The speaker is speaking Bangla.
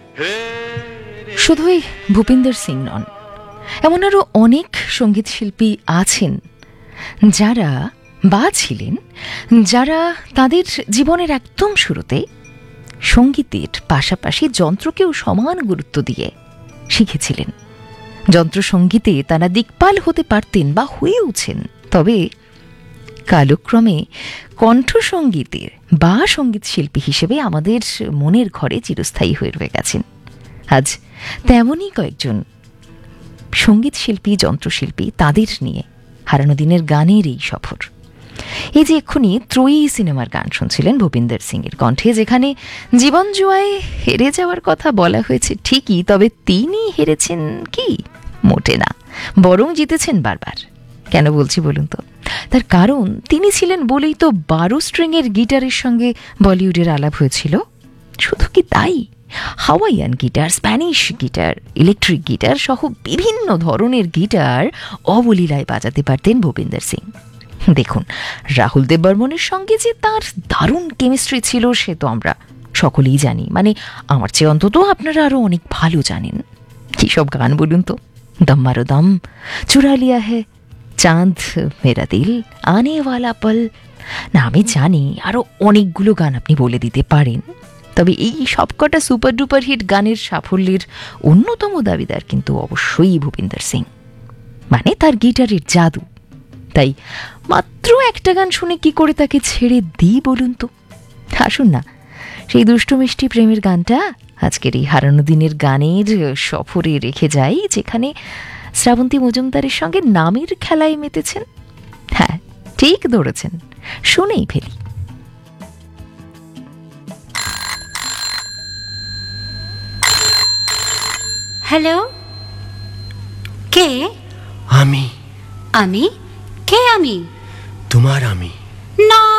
শুধুই ভূপিন্দর সিং নন, এমন আরো অনেক সঙ্গীত শিল্পী আছেন যারা বা ছিলেন যারা তাদের জীবনের একদম শুরুতে সঙ্গীতের পাশাপাশি যন্ত্রকেও সমান গুরুত্ব দিয়ে শিখেছিলেন। যন্ত্রসঙ্গীতে তারা দিকপাল হতে পারতেন বা হয়েওছেন, তবে কালক্রমে কণ্ঠসঙ্গীতের বা সঙ্গীত শিল্পী হিসেবে আমাদের মনের ঘরে চিরস্থায়ী হয়ে রয়ে গেছেন। আজ তেমনই কয়েকজন সঙ্গীত শিল্পী, যন্ত্রশিল্পী, তাদের নিয়ে হারানো দিনের গানের এই সফর। এই যে এক্ষুনি ত্রয়ী সিনেমার গান শুনছিলেন ভূপিন্দর সিং এর কণ্ঠে, যেখানে জীবন জুয়ায় হেরে যাওয়ার কথা বলা হয়েছে ঠিকই, তবে তিনি হেরেছেন কি? মোটে না, বরং জিতেছেন বারবার। কেন বলছি বলুন তো? তার কারণ তিনি ছিলেন বলেই তো 12 স্ট্রিংয়ের গিটারের সঙ্গে বলিউডের আলাপ হয়েছিল। শুধু কি তাই, Hawaiian guitar, Spanish guitar, electric guitar সহ বিভিন্ন ধরনের গিটার অবলীলায় বাজাতে পারতেন ভূপিন্দর সিং। দেখুন, রাহুল দেব বর্মনের সঙ্গে যে তার দারুণ কেমিস্ট্রি ছিল সে তো আমরা সকলেই জানি, মানে আমার চেয়ে অন্তত আপনারা আরো অনেক ভালো জানেন। কি সব গান বলুন তো? দম মারো দম, চুরা লিয়া হ্যায়, চাঁদ মেরা দিল, আনে ওয়ালা পল, না আমি জানি আরো অনেকগুলো গান আপনি বলে দিতে পারেন, তবে এই সবকটা সুপার ডুপার হিট গানের সাফল্যের অন্যতম দাবিদার কিন্তু অবশ্যই ভূপিন্দর সিং, মানে তার গিটারের জাদু। তাই মাত্র একটা গান শুনে কি করে তাকে ছেড়ে দিই বলুন তো? আসুন না, সেই দুষ্টু মিষ্টি প্রেমের গানটা আজকের এই হারানো দিনের গানের সফরে রেখে যাই, যেখানে শ্রাবন্তী মজুমদারের সঙ্গে নামের খেলায় মেতেছেন। হ্যাঁ, ঠিক ধরেছেন, শুনেই ফেলি। হ্যালো, কে? আমি। আমি? কে আমি? তোমার আমি। না,